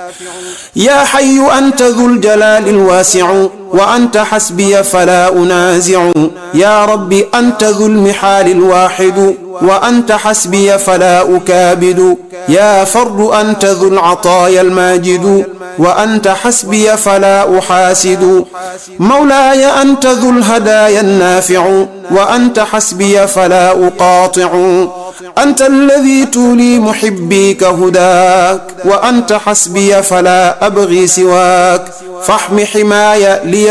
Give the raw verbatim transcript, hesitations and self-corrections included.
يا حي أنت ذو الجلال الواسع وأنت حسبي فلا أنازع يا رب أنت ذو المحال الواحد وأنت حسبي فلا أكابد يا فرد أنت ذو العطايا الماجد وأنت حسبي فلا أحاسد مولاي أنت ذو الهدايا النافع وأنت حسبي فلا أقاطع أنت الذي تولي محبيك هداك وأنت حسبي فلا أبغي سواك فاحم حماي لي